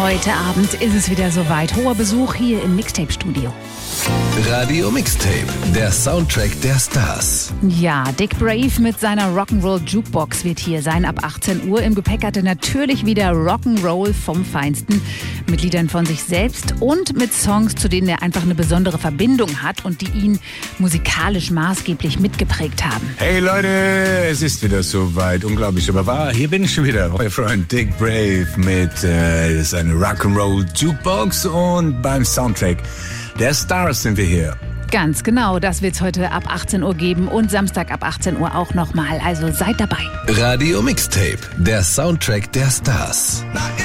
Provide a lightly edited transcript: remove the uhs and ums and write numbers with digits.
Heute Abend ist es wieder soweit. Hoher Besuch hier im Mixtape-Studio. Radio Mixtape, der Soundtrack der Stars. Ja, Dick Brave mit seiner Rock'n'Roll Jukebox wird hier sein ab 18 Uhr. Im Gepäck hat er natürlich wieder Rock'n'Roll vom Feinsten. Mit Liedern von sich selbst und mit Songs, zu denen er einfach eine besondere Verbindung hat und die ihn musikalisch maßgeblich mitgeprägt haben. Hey Leute, es ist wieder soweit. Unglaublich, aber wahr. Hier bin ich schon wieder, euer Freund Dick Brave mit seiner Rock'n'Roll Jukebox und beim Soundtrack der Stars sind wir hier. Ganz genau, das wird es heute ab 18 Uhr geben und Samstag ab 18 Uhr auch nochmal. Also seid dabei. Radio Mixtape, der Soundtrack der Stars.